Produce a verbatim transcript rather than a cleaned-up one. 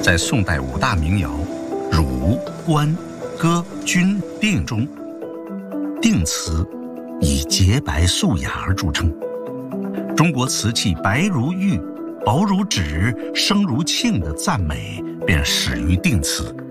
在宋代五大民谣儒、官、歌、军、定中，定词以洁白素雅而著称。中国瓷器白如玉、薄如纸、声如磬的赞美便始于定词。